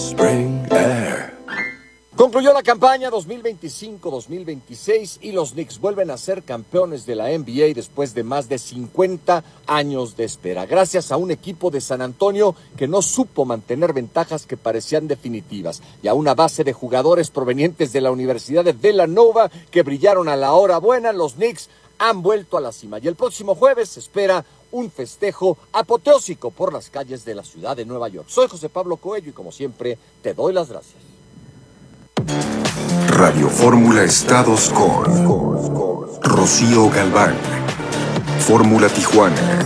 Spring Air. Concluyó la campaña 2025-2026 y los Knicks vuelven a ser campeones de la NBA después de más de 50 años de espera, gracias a un equipo de San Antonio que no supo mantener ventajas que parecían definitivas y a una base de jugadores provenientes de la Universidad de Villanova que brillaron a la hora buena. Los Knicks han vuelto a la cima y el próximo jueves se espera un festejo apoteósico por las calles de la ciudad de Nueva York. Soy José Pablo Coello y como siempre te doy las gracias. Radio Fórmula Estados con Rocío Galván. Fórmula Tijuana.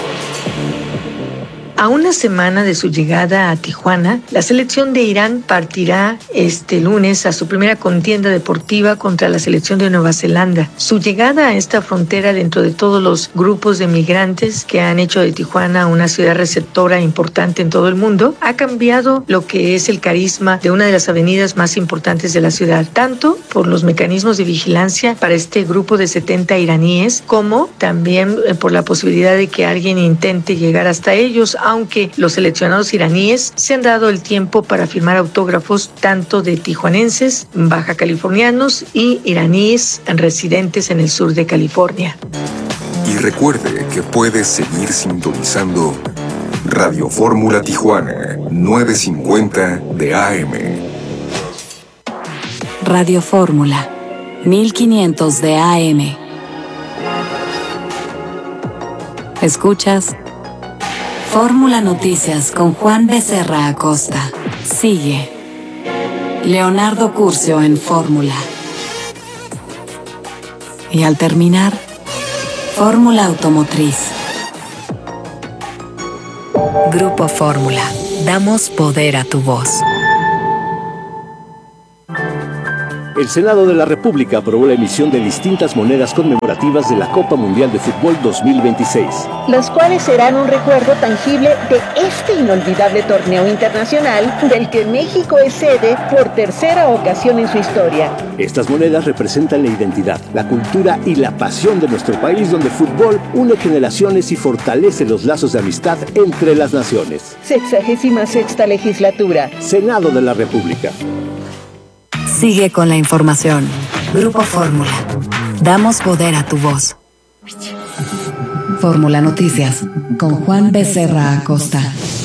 A una semana de su llegada a Tijuana, la selección de Irán partirá este lunes a su primera contienda deportiva contra la selección de Nueva Zelanda. Su llegada a esta frontera dentro de todos los grupos de migrantes que han hecho de Tijuana una ciudad receptora importante en todo el mundo, ha cambiado lo que es el carisma de una de las avenidas más importantes de la ciudad, tanto por los mecanismos de vigilancia para este grupo de 70 iraníes, como también por la posibilidad de que alguien intente llegar hasta ellos, aunque los seleccionados iraníes se han dado el tiempo para firmar autógrafos tanto de tijuanenses, baja californianos y iraníes residentes en el sur de California. Y recuerde que puede seguir sintonizando Radio Fórmula Tijuana, 950 de AM. Radio Fórmula, 1500 de AM. Escuchas Fórmula Noticias con Juan Becerra Acosta. Sigue Leonardo Curcio en Fórmula. Y al terminar, Fórmula Automotriz. Grupo Fórmula. Damos poder a tu voz. El Senado de la República aprobó la emisión de distintas monedas conmemorativas de la Copa Mundial de Fútbol 2026. Las cuales serán un recuerdo tangible de este inolvidable torneo internacional del que México es sede por tercera ocasión en su historia. Estas monedas representan la identidad, la cultura y la pasión de nuestro país, donde el fútbol une generaciones y fortalece los lazos de amistad entre las naciones. 66ª legislatura. Senado de la República. Sigue con la información. Grupo Fórmula. Damos poder a tu voz. Fórmula Noticias con Juan Becerra Acosta.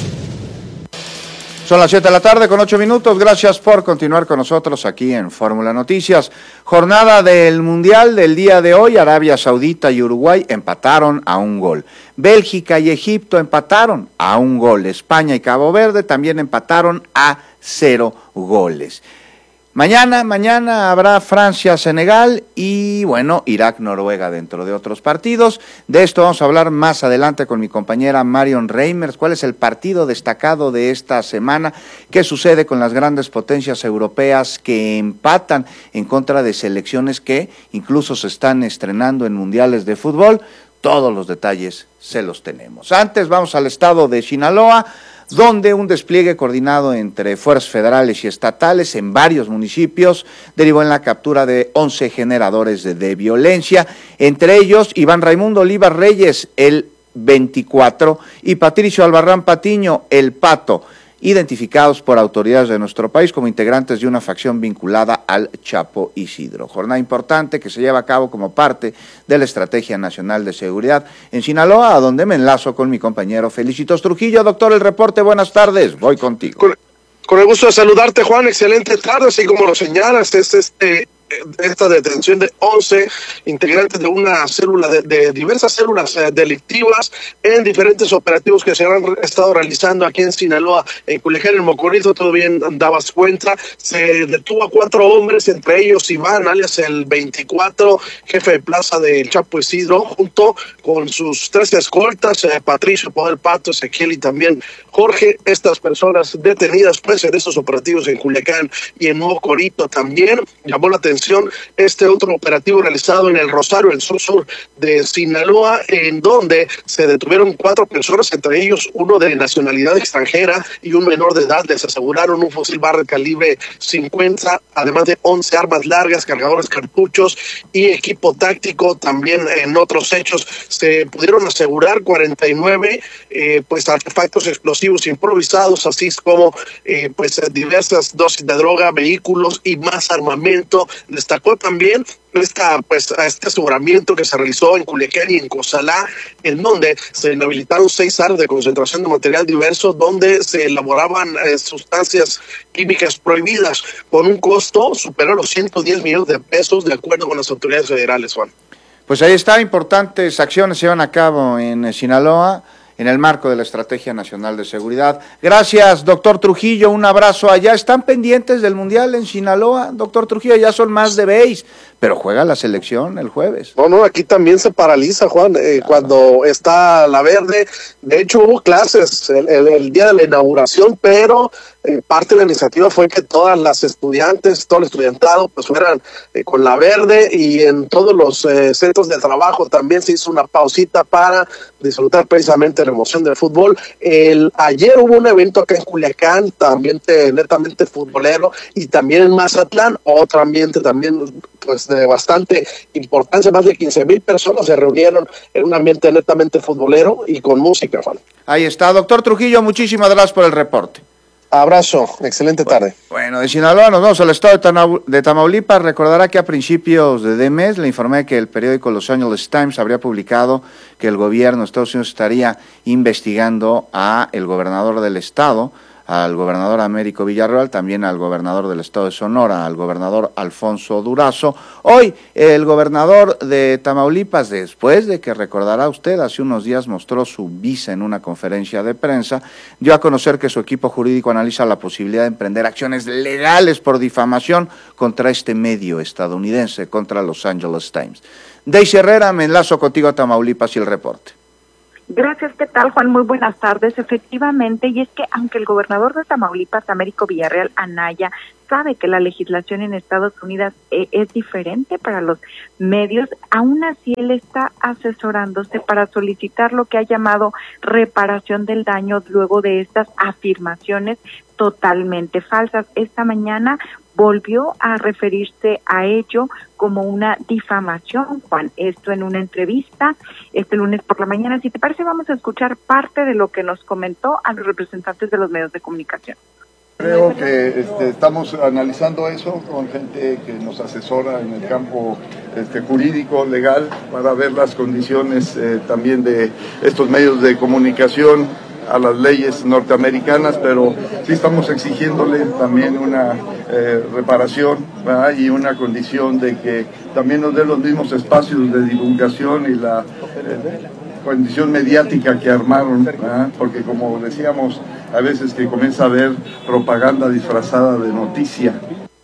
Son las 7 de la tarde con 8 minutos. Gracias por continuar con nosotros aquí en Fórmula Noticias. Jornada del Mundial del día de hoy. Arabia Saudita y Uruguay empataron a un gol. Bélgica y Egipto empataron a un gol. España y Cabo Verde también empataron a 0 goles. Mañana habrá Francia-Senegal y, bueno, Irak-Noruega dentro de otros partidos. De esto vamos a hablar más adelante con mi compañera Marion Reimers. ¿Cuál es el partido destacado de esta semana? ¿Qué sucede con las grandes potencias europeas que empatan en contra de selecciones que incluso se están estrenando en mundiales de fútbol? Todos los detalles se los tenemos. Antes vamos al estado de Sinaloa, donde un despliegue coordinado entre fuerzas federales y estatales en varios municipios derivó en la captura de 11 generadores de violencia, entre ellos Iván Raimundo Oliva Reyes, el 24, y Patricio Albarrán Patiño, el Pato, identificados por autoridades de nuestro país como integrantes de una facción vinculada al Chapo Isidro. Jornada importante que se lleva a cabo como parte de la Estrategia Nacional de Seguridad en Sinaloa, a donde me enlazo con mi compañero Felicitos Trujillo. Doctor, el reporte, buenas tardes, voy contigo. Con el gusto de saludarte, Juan, excelente tarde, así como lo señalas, esta detención de 11 integrantes de una célula, de diversas células delictivas en diferentes operativos que se han estado realizando aquí en Sinaloa, en Culiacán, en Mocorito. Todo bien dabas cuenta, se detuvo a 4 hombres, entre ellos Iván, alias el 24, jefe de plaza del Chapo Isidro, junto con sus 3 escoltas, Patricio, Poder Pato, Ezequiel y también Jorge. Estas personas detenidas pues en estos operativos en Culiacán y en Mocorito también llamó la atención atención este otro operativo realizado en el Rosario, el sur de Sinaloa, en donde se detuvieron 4 personas, entre ellos uno de nacionalidad extranjera y un menor de edad. Les aseguraron un fusil Barrett calibre 50, además de 11 armas largas, cargadores, cartuchos y equipo táctico. También en otros hechos se pudieron asegurar 49 artefactos explosivos improvisados, así como diversas dosis de droga, vehículos y más armamento. Destacó también este aseguramiento que se realizó en Culiacán y en Cozalá, en donde se inhabilitaron 6 áreas de concentración de material diverso, donde se elaboraban sustancias químicas prohibidas, con un costo superior a los 110 millones de pesos, de acuerdo con las autoridades federales, Juan. Pues ahí está, importantes acciones se llevan a cabo en Sinaloa, en el marco de la Estrategia Nacional de Seguridad. Gracias, doctor Trujillo, un abrazo allá. ¿Están pendientes del Mundial en Sinaloa, doctor Trujillo? Ya son más de 20, pero juega la selección el jueves. No, aquí también se paraliza, Juan, cuando está la verde. De hecho, hubo clases el día de la inauguración, pero parte de la iniciativa fue que todas las estudiantes, todo el estudiantado, pues fueran con la verde, y en todos los centros de trabajo también se hizo una pausita para disfrutar precisamente la emoción del fútbol. Ayer hubo un evento acá en Culiacán, también netamente futbolero, y también en Mazatlán, otro ambiente también pues de bastante importancia. Más de 15,000 personas se reunieron en un ambiente netamente futbolero y con música, Juan. Ahí está, doctor Trujillo, muchísimas gracias por el reporte. Abrazo, excelente tarde. Bueno, de Sinaloa nos vamos al estado de Tamaulipas. Recordará que a principios de mes le informé que el periódico Los Angeles Times habría publicado que el gobierno de Estados Unidos estaría investigando a el gobernador del estado, al gobernador Américo Villarreal, también al gobernador del estado de Sonora, al gobernador Alfonso Durazo. Hoy el gobernador de Tamaulipas, después de que, recordará usted, hace unos días mostró su visa en una conferencia de prensa, dio a conocer que su equipo jurídico analiza la posibilidad de emprender acciones legales por difamación contra este medio estadounidense, contra Los Angeles Times. Daisy Herrera, me enlazo contigo a Tamaulipas y el reporte. Gracias, ¿qué tal, Juan? Muy buenas tardes. Efectivamente, y es que aunque el gobernador de Tamaulipas, Américo Villarreal Anaya, sabe que la legislación en Estados Unidos es diferente para los medios, aún así él está asesorándose para solicitar lo que ha llamado reparación del daño luego de estas afirmaciones totalmente falsas. Esta mañana volvió a referirse a ello como una difamación, Juan. Esto en una entrevista este lunes por la mañana. Si te parece, vamos a escuchar parte de lo que nos comentó a los representantes de los medios de comunicación. Creo que estamos analizando eso con gente que nos asesora en el campo jurídico, legal, para ver las condiciones también de estos medios de comunicación a las leyes norteamericanas, pero sí estamos exigiéndole también una reparación, ¿verdad? Y una condición de que también nos dé los mismos espacios de divulgación y la condición mediática que armaron, ¿verdad? Porque como decíamos, a veces que comienza a haber propaganda disfrazada de noticia.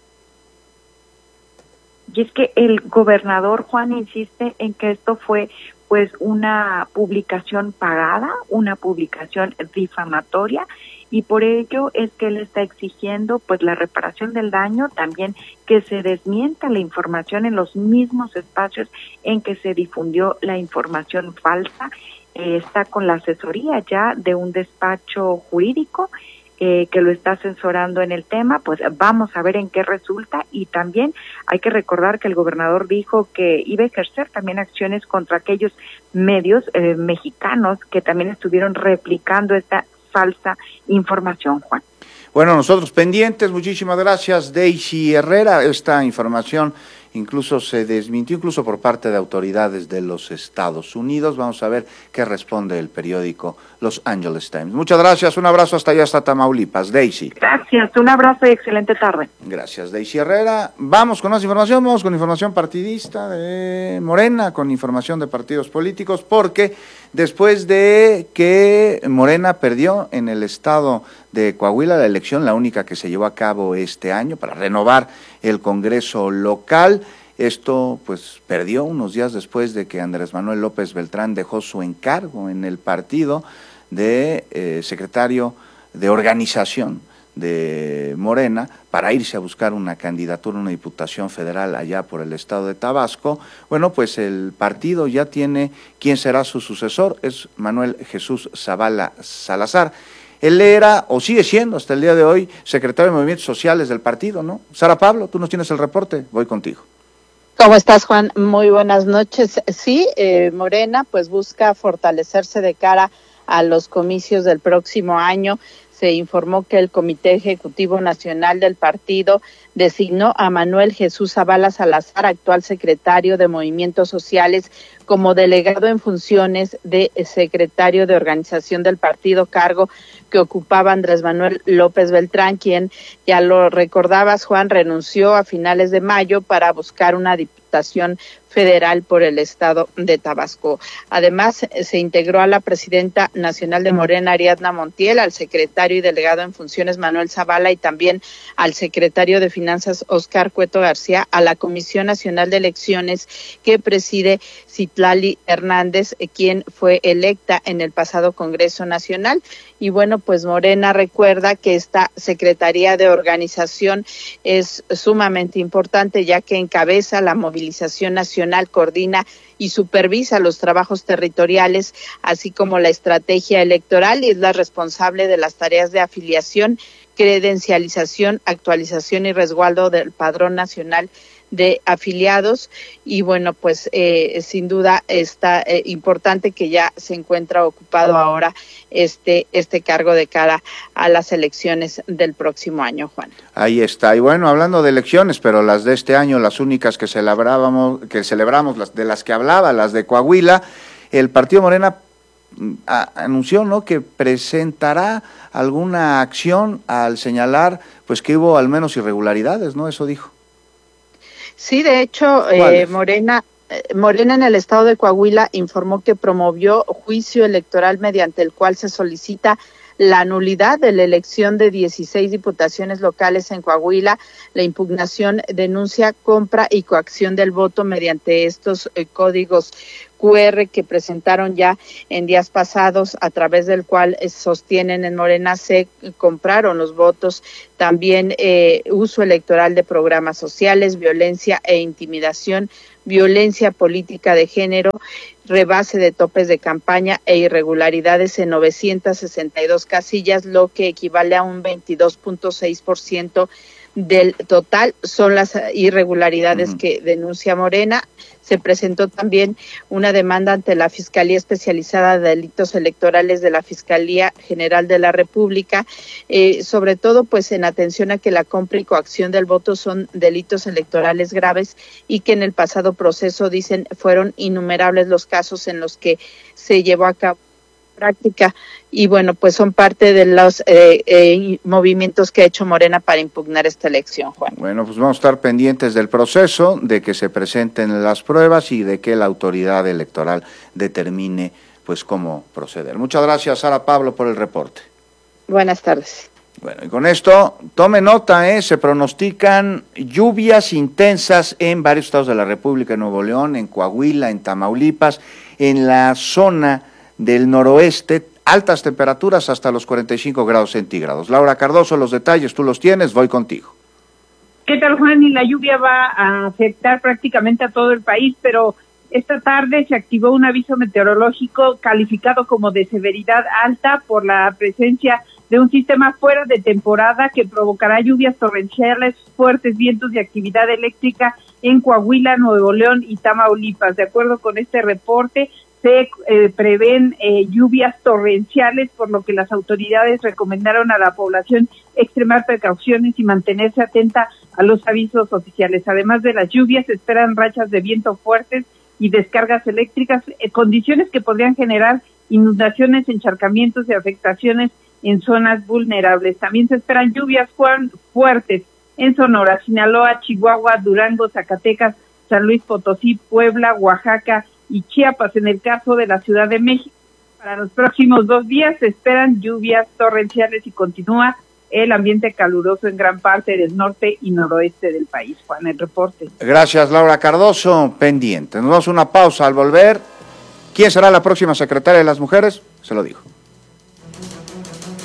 Y es que el gobernador, Juan, insiste en que esto fue pues una publicación pagada, una publicación difamatoria, y por ello es que él está exigiendo pues la reparación del daño, también que se desmienta la información en los mismos espacios en que se difundió la información falsa. Está con la asesoría ya de un despacho jurídico que lo está asesorando en el tema. Pues vamos a ver en qué resulta, y también hay que recordar que el gobernador dijo que iba a ejercer también acciones contra aquellos medios mexicanos que también estuvieron replicando esta falsa información, Juan. Bueno, nosotros pendientes, muchísimas gracias, Daisy Herrera. Esta información incluso se desmintió, incluso por parte de autoridades de los Estados Unidos. Vamos a ver qué responde el periódico Los Angeles Times. Muchas gracias, un abrazo hasta allá, hasta Tamaulipas. Daisy. Gracias, un abrazo y excelente tarde. Gracias, Daisy Herrera. Vamos con más información, vamos con información partidista de Morena, con información de partidos políticos, porque después de que Morena perdió en el estado de Coahuila la elección, la única que se llevó a cabo este año para renovar el Congreso local, esto pues perdió unos días después de que Andrés Manuel López Beltrán dejó su encargo en el partido de secretario de organización de Morena para irse a buscar una candidatura, una diputación federal allá por el estado de Tabasco. Bueno, pues el partido ya tiene quién será su sucesor, es Manuel Jesús Zavala Salazar. Él era, o sigue siendo hasta el día de hoy, secretario de Movimientos Sociales del partido, ¿no? Sara Pablo, tú nos tienes el reporte, voy contigo. ¿Cómo estás, Juan? Muy buenas noches. Sí, Morena pues busca fortalecerse de cara a los comicios del próximo año. Se informó que el Comité Ejecutivo Nacional del partido designó a Manuel Jesús Zavala Salazar, actual secretario de Movimientos Sociales, como delegado en funciones de secretario de organización del partido, cargo que ocupaba Andrés Manuel López Beltrán, quien, ya lo recordabas, Juan, renunció a finales de mayo para buscar una diputación federal por el estado de Tabasco. Además, se integró a la presidenta nacional de Morena, Ariadna Montiel, al secretario y delegado en funciones, Manuel Zavala, y también al secretario de Finanzas, Óscar Cueto García, a la Comisión Nacional de Elecciones que preside Citlali Hernández, quien fue electa en el pasado Congreso Nacional. Y bueno, pues Morena recuerda que esta Secretaría de Organización es sumamente importante, ya que encabeza la movilización nacional, coordina y supervisa los trabajos territoriales, así como la estrategia electoral, y es la responsable de las tareas de afiliación, credencialización, actualización y resguardo del Padrón Nacional de Afiliados. Y bueno, pues sin duda está importante que ya se encuentra ocupado ahora este cargo de cara a las elecciones del próximo año, Juan. Ahí está. Y bueno, hablando de elecciones, pero las de este año, las únicas que celebramos, de las que hablaba, las de Coahuila, el Partido Morena anunció, ¿no?, que presentará alguna acción al señalar pues que hubo al menos irregularidades, ¿no? Eso dijo. Sí, de hecho, Morena en el estado de Coahuila informó que promovió juicio electoral mediante el cual se solicita la nulidad de la elección de 16 diputaciones locales en Coahuila. La impugnación denuncia compra y coacción del voto mediante estos códigos QR que presentaron ya en días pasados, a través del cual sostienen en Morena se compraron los votos. También uso electoral de programas sociales, violencia e intimidación, violencia política de género, rebase de topes de campaña e irregularidades en 962 casillas, lo que equivale a un 22.6% del total. Son las irregularidades que denuncia Morena. Se presentó también una demanda ante la Fiscalía Especializada de Delitos Electorales de la Fiscalía General de la República, sobre todo pues en atención a que la compra y coacción del voto son delitos electorales graves y que en el pasado proceso, dicen, fueron innumerables los casos en los que se llevó a cabo práctica, y bueno, pues son parte de los movimientos que ha hecho Morena para impugnar esta elección, Juan. Bueno, pues vamos a estar pendientes del proceso, de que se presenten las pruebas y de que la autoridad electoral determine pues cómo proceder. Muchas gracias, Sara Pablo, por el reporte. Buenas tardes. Bueno, y con esto, tome nota, se pronostican lluvias intensas en varios estados de la República, en Nuevo León, en Coahuila, en Tamaulipas, en la zona del noroeste, altas temperaturas hasta los 45 grados centígrados. Laura Cardoso, los detalles tú los tienes, voy contigo. ¿Qué tal, Juan? Y la lluvia va a afectar prácticamente a todo el país, pero esta tarde se activó un aviso meteorológico calificado como de severidad alta por la presencia de un sistema fuera de temporada que provocará lluvias torrenciales, fuertes vientos y actividad eléctrica en Coahuila, Nuevo León y Tamaulipas. De acuerdo con este reporte, se prevén lluvias torrenciales, por lo que las autoridades recomendaron a la población extremar precauciones y mantenerse atenta a los avisos oficiales. Además de las lluvias, se esperan rachas de viento fuertes y descargas eléctricas, condiciones que podrían generar inundaciones, encharcamientos y afectaciones en zonas vulnerables. También se esperan lluvias fuertes en Sonora, Sinaloa, Chihuahua, Durango, Zacatecas, San Luis Potosí, Puebla, Oaxaca y Chiapas. En el caso de la Ciudad de México, para los próximos 2 días se esperan lluvias torrenciales y continúa el ambiente caluroso en gran parte del norte y noroeste del país. Juan, el reporte. Gracias, Laura Cardoso. Pendiente. Nos vamos a una pausa. Al volver, ¿quién será la próxima secretaria de las mujeres? Se lo digo.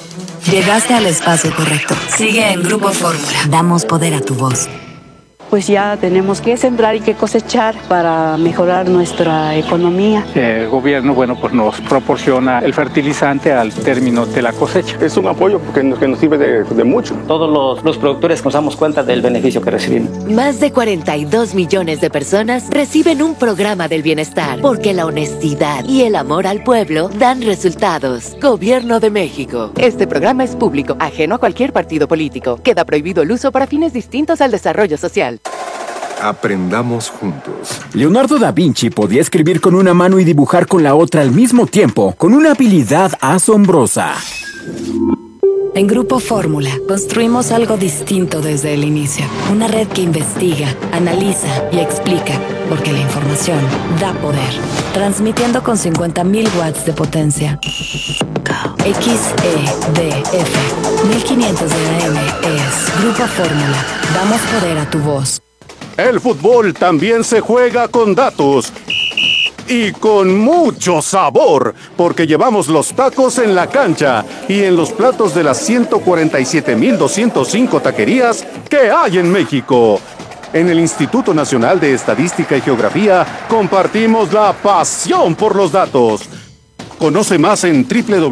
Llegaste al espacio correcto. Sigue en Grupo Fórmula. Damos poder a tu voz. Pues ya tenemos que sembrar y que cosechar para mejorar nuestra economía. El gobierno, pues nos proporciona el fertilizante al término de la cosecha. Es un apoyo que nos sirve de mucho. Todos los productores nos damos cuenta del beneficio que recibimos. Más de 42 millones de personas reciben un programa del bienestar, porque la honestidad y el amor al pueblo dan resultados. Gobierno de México. Este programa es público, ajeno a cualquier partido político. Queda prohibido el uso para fines distintos al desarrollo social. Aprendamos juntos. Leonardo da Vinci podía escribir con una mano y dibujar con la otra al mismo tiempo, con una habilidad asombrosa. En Grupo Fórmula construimos algo distinto desde el inicio. Una red que investiga, analiza y explica, porque la información da poder. Transmitiendo con 50.000 watts de potencia. XEDF 1500 de AM es Grupo Fórmula. Damos poder a tu voz. El fútbol también se juega con datos. Y con mucho sabor, porque llevamos los tacos en la cancha y en los platos de las 147.205 taquerías que hay en México. En el Instituto Nacional de Estadística y Geografía compartimos la pasión por los datos. Conoce más en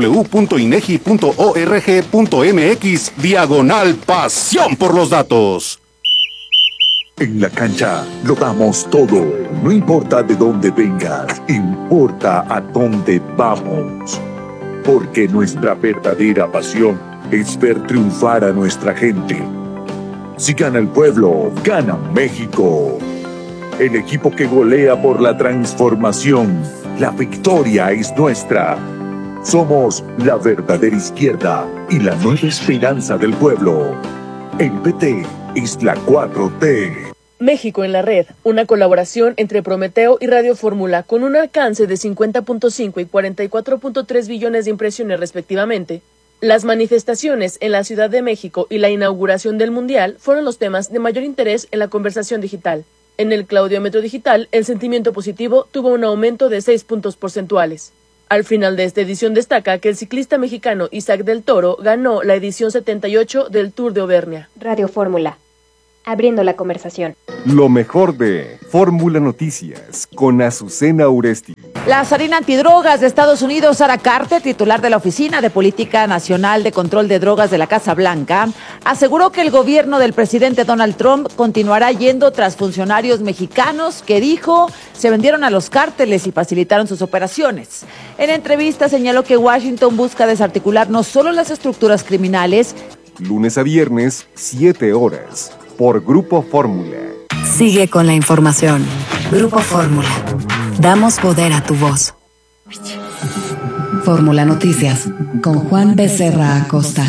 www.inegi.org.mx/pasión por los datos. En la cancha lo damos todo. No importa de dónde vengas, importa a dónde vamos. Porque nuestra verdadera pasión es ver triunfar a nuestra gente. Si gana el pueblo, gana México. El equipo que golea por la transformación. La victoria es nuestra. Somos la verdadera izquierda y la nueva esperanza del pueblo. El PT es la 4T. México en la red, una colaboración entre Prometeo y Radio Fórmula con un alcance de 50.5 y 44.3 billones de impresiones respectivamente. Las manifestaciones en la Ciudad de México y la inauguración del Mundial fueron los temas de mayor interés en la conversación digital. En el claudiómetro digital, el sentimiento positivo tuvo un aumento de 6 puntos porcentuales. Al final de esta edición destaca que el ciclista mexicano Isaac del Toro ganó la edición 78 del Tour de Auvernia. Radio Fórmula, abriendo la conversación. Lo mejor de Fórmula Noticias con Azucena Uresti. La zarina antidrogas de Estados Unidos, Sara Carter, titular de la Oficina de Política Nacional de Control de Drogas de la Casa Blanca, aseguró que el gobierno del presidente Donald Trump continuará yendo tras funcionarios mexicanos que, dijo, se vendieron a los cárteles y facilitaron sus operaciones. En entrevista señaló que Washington busca desarticular no solo las estructuras criminales. Lunes a viernes, 7 horas, por Grupo Fórmula. Sigue con la información. Grupo Fórmula. Damos poder a tu voz. Fórmula Noticias con Juan Becerra Acosta.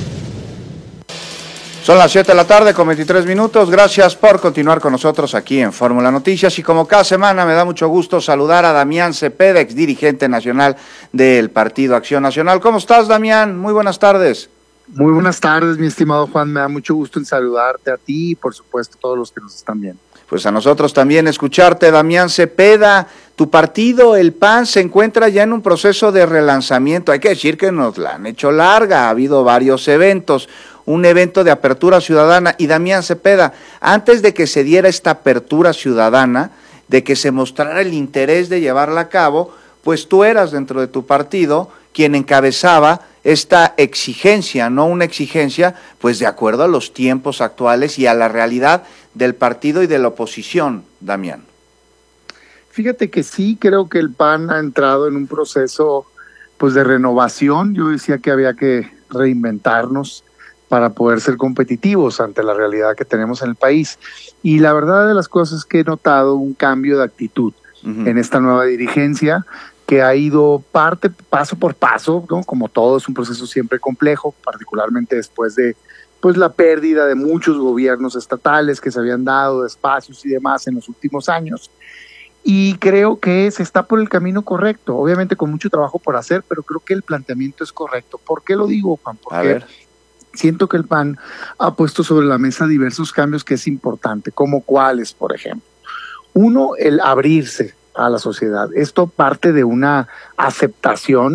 Son las 7 de la tarde con 23 minutos. Gracias por continuar con nosotros aquí en Fórmula Noticias. Y como cada semana me da mucho gusto saludar a Damián Cepeda, ex dirigente nacional del Partido Acción Nacional. ¿Cómo estás, Damián? Muy buenas tardes. Muy buenas tardes, mi estimado Juan. Me da mucho gusto en saludarte a ti y, por supuesto, a todos los que nos están viendo. Pues a nosotros también escucharte, Damián Cepeda. Tu partido, el PAN, se encuentra ya en un proceso de relanzamiento. Hay que decir que nos la han hecho larga, ha habido varios eventos, un evento de apertura ciudadana. Y Damián Cepeda, antes de que se diera esta apertura ciudadana, de que se mostrara el interés de llevarla a cabo, pues tú eras dentro de tu partido quien encabezaba esta exigencia, no una exigencia, pues de acuerdo a los tiempos actuales y a la realidad del partido y de la oposición, Damián. Fíjate que sí, creo que el PAN ha entrado en un proceso pues de renovación. Yo decía que había que reinventarnos para poder ser competitivos ante la realidad que tenemos en el país. Y la verdad de las cosas es que he notado un cambio de actitud en esta nueva dirigencia, que ha ido paso por paso, ¿no? Como todo, es un proceso siempre complejo, particularmente después de pues la pérdida de muchos gobiernos estatales que se habían dado de espacios y demás en los últimos años. Y creo que se está por el camino correcto, obviamente con mucho trabajo por hacer, pero creo que el planteamiento es correcto. ¿Por qué lo digo, Juan? Porque siento que el PAN ha puesto sobre la mesa diversos cambios que es importante, como cuáles, por ejemplo. Uno, el abrirse a la sociedad. Esto parte de una aceptación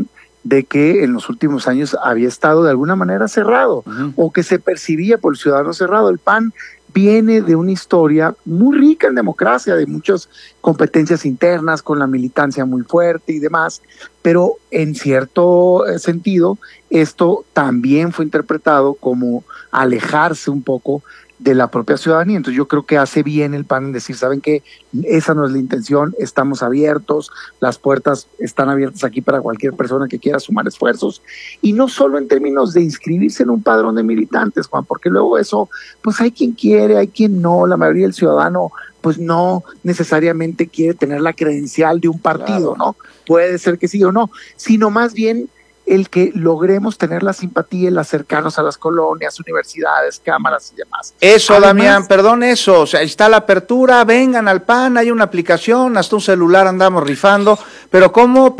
de que en los últimos años había estado de alguna manera cerrado, o que se percibía por el ciudadano cerrado. El PAN viene de una historia muy rica en democracia, de muchas competencias internas, con la militancia muy fuerte y demás, pero en cierto sentido esto también fue interpretado como alejarse un poco de la propia ciudadanía. Entonces yo creo que hace bien el PAN en decir, ¿saben qué? Esa no es la intención, estamos abiertos, las puertas están abiertas aquí para cualquier persona que quiera sumar esfuerzos, y no solo en términos de inscribirse en un padrón de militantes, Juan, porque luego eso, pues hay quien quiere, hay quien no, la mayoría del ciudadano pues no necesariamente quiere tener la credencial de un partido, ¿no? Puede ser que sí o no, sino más bien el que logremos tener la simpatía, el acercarnos a las colonias, universidades, cámaras y demás. Eso, además, Damián, perdón, eso, o sea, está la apertura, vengan al PAN, hay una aplicación, hasta un celular andamos rifando, pero ¿cómo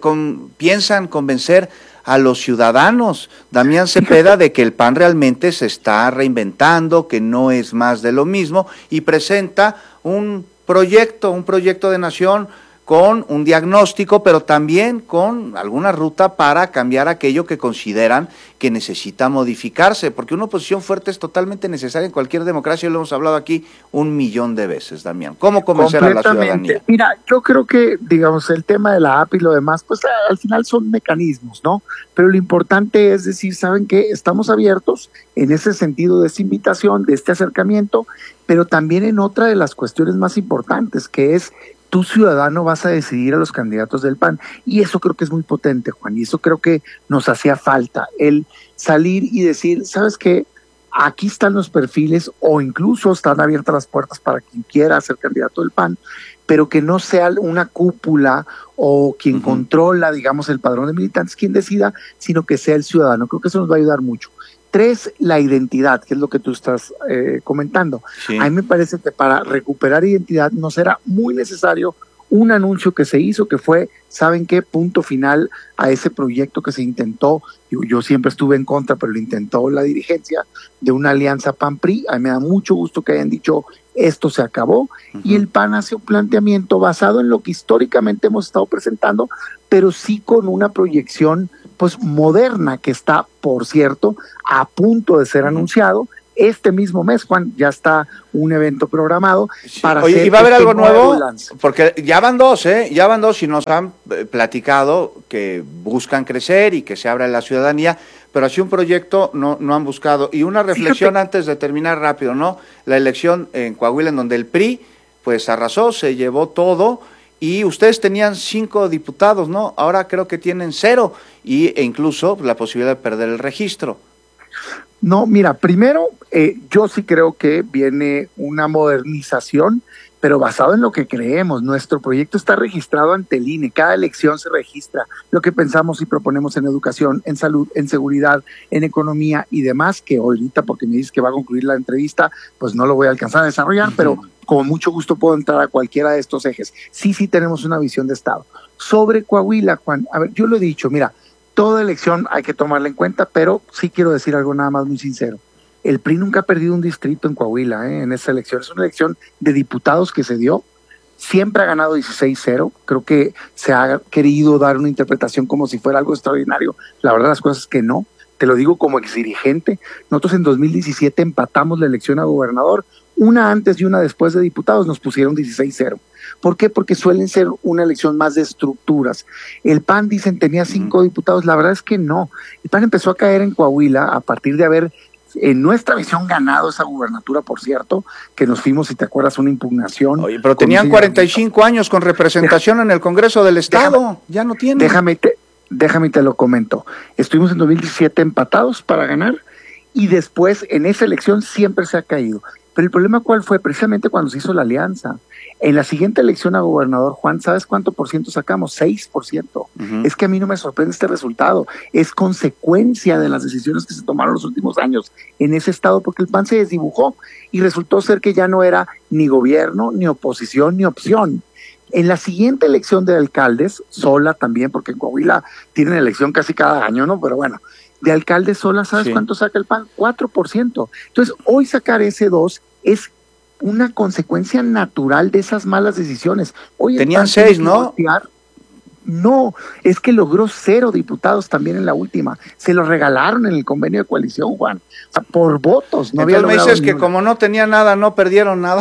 piensan convencer a los ciudadanos, Damián Cepeda, de que el PAN realmente se está reinventando, que no es más de lo mismo, y presenta un proyecto de nación con un diagnóstico, pero también con alguna ruta para cambiar aquello que consideran que necesita modificarse, porque una oposición fuerte es totalmente necesaria en cualquier democracia, lo hemos hablado aquí 1,000,000 de veces, Damián. ¿Cómo convencer a la ciudadanía? Mira, yo creo que, digamos, el tema de la app y lo demás, pues al final son mecanismos, ¿no? Pero lo importante es decir, ¿saben qué? Estamos abiertos en ese sentido de esta invitación, de este acercamiento, pero también en otra de las cuestiones más importantes, que es tú, ciudadano, vas a decidir a los candidatos del PAN, y eso creo que es muy potente, Juan, y eso creo que nos hacía falta, el salir y decir, ¿sabes qué? Aquí están los perfiles, o incluso están abiertas las puertas para quien quiera ser candidato del PAN, pero que no sea una cúpula o quien controla, digamos, el padrón de militantes, quien decida, sino que sea el ciudadano. Creo que eso nos va a ayudar mucho. 3, la identidad, que es lo que tú estás comentando. Sí. A mí me parece que para recuperar identidad nos era muy necesario un anuncio que se hizo, que fue, ¿saben qué? Punto final a ese proyecto que se intentó. Yo siempre estuve en contra, pero lo intentó la dirigencia de una alianza PAN-PRI. A mí me da mucho gusto que hayan dicho, esto se acabó, y el PAN hace un planteamiento basado en lo que históricamente hemos estado presentando, pero sí con una proyección pues moderna, que está, por cierto, a punto de ser anunciado. Este mismo mes, Juan, ya está un evento programado para hacer. Oye, ¿y va a haber algo nuevo? Porque ya van dos, y nos han platicado que buscan crecer y que se abra la ciudadanía, pero así un proyecto no han buscado. Y una reflexión antes de terminar rápido, ¿no? La elección en Coahuila, en donde el PRI pues arrasó, se llevó todo, y ustedes tenían 5 diputados, ¿no? Ahora creo que tienen 0, e incluso la posibilidad de perder el registro. No, mira, primero, yo sí creo que viene una modernización, pero basado en lo que creemos. Nuestro proyecto está registrado ante el INE, cada elección se registra lo que pensamos y proponemos en educación, en salud, en seguridad, en economía y demás, que ahorita, porque me dices que va a concluir la entrevista, pues no lo voy a alcanzar a desarrollar, pero con mucho gusto puedo entrar a cualquiera de estos ejes. Sí tenemos una visión de Estado. Sobre Coahuila, Juan, a ver, yo lo he dicho, mira, toda elección hay que tomarla en cuenta, pero sí quiero decir algo nada más muy sincero. El PRI nunca ha perdido un distrito en Coahuila, en esa elección. Es una elección de diputados que se dio. Siempre ha ganado 16-0. Creo que se ha querido dar una interpretación como si fuera algo extraordinario. La verdad, las cosas es que no. Te lo digo como exdirigente. Nosotros en 2017 empatamos la elección a gobernador. Una antes y una después de diputados nos pusieron 16-0. ¿Por qué? Porque suelen ser una elección más de estructuras. El PAN, dicen, tenía 5 diputados. La verdad es que no. El PAN empezó a caer en Coahuila a partir de haber, en nuestra visión, ganado esa gubernatura, por cierto, que nos fuimos, si te acuerdas, una impugnación. Oye, pero tenían 45 años con representación en el Congreso del Estado. Ya no tienen. Déjame te lo comento. Estuvimos en 2017 empatados para ganar, y después en esa elección siempre se ha caído. Pero el problema, ¿cuál fue? Precisamente cuando se hizo la alianza. En la siguiente elección a gobernador, Juan, ¿sabes cuánto por ciento sacamos? 6%. Es que a mí no me sorprende este resultado. Es consecuencia de las decisiones que se tomaron los últimos años en ese estado, porque el PAN se desdibujó y resultó ser que ya no era ni gobierno, ni oposición, ni opción. En la siguiente elección de alcaldes, sola también, porque en Coahuila tienen elección casi cada año, ¿no? Pero bueno, de alcaldes sola, ¿sabes cuánto saca el PAN? 4%. Entonces, hoy sacar ese 2 es una consecuencia natural de esas malas decisiones. Hoy tenían 6, ¿no? No, es que logró 0 diputados también en la última. Se los regalaron en el convenio de coalición, Juan. O sea, por votos. No Entonces había me dices que ninguna. como no tenía nada, no perdieron nada.